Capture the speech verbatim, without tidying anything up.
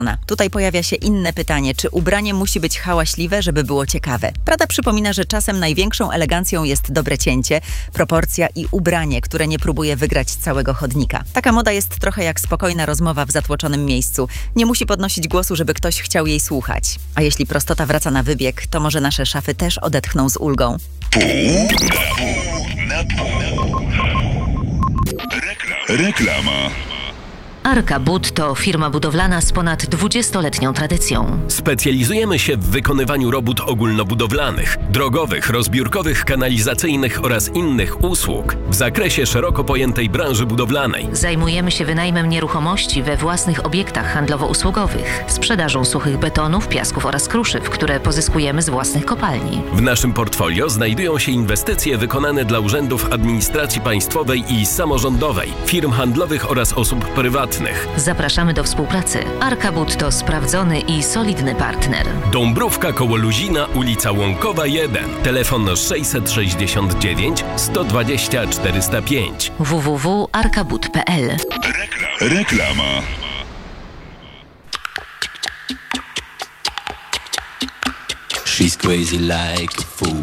Tutaj pojawia się inne pytanie, czy ubranie musi być hałaśliwe, żeby było ciekawe. Prada przypomina, że czasem największą elegancją jest dobre cięcie, proporcja i ubranie, które nie próbuje wygrać całego chodnika. Taka moda jest trochę jak spokojna rozmowa w zatłoczonym miejscu. Nie musi podnosić głosu, żeby ktoś chciał jej słuchać. A jeśli prostota wraca na wybieg, to może nasze szafy też odetchną z ulgą. Pół na pół. Reklama. Reklama. Arka Bud to firma budowlana z ponad dwudziestoletnią tradycją. Specjalizujemy się w wykonywaniu robót ogólnobudowlanych, drogowych, rozbiórkowych, kanalizacyjnych oraz innych usług w zakresie szeroko pojętej branży budowlanej. Zajmujemy się wynajmem nieruchomości we własnych obiektach handlowo-usługowych, sprzedażą suchych betonów, piasków oraz kruszyw, które pozyskujemy z własnych kopalni. W naszym portfolio znajdują się inwestycje wykonane dla urzędów administracji państwowej i samorządowej, firm handlowych oraz osób prywatnych. Zapraszamy do współpracy. Arka Bud to sprawdzony i solidny partner. Dąbrówka koło Luzina, ulica Łąkowa jeden. Telefon sześćset sześćdziesiąt dziewięć sto dwadzieścia czterysta pięć. w w w kropka arkabud kropka p l. Rekla- Reklama. She's crazy like a fool.